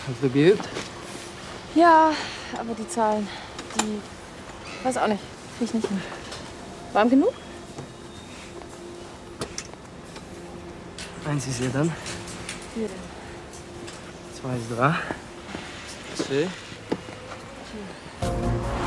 Hast du geübt? Ja, aber die Zahlen, die... Weiß auch nicht. Krieg ich nicht hin. Warm genug? Eins ist ja dann. Hier denn. Zwei ist dran. Tschüss. Tschüss.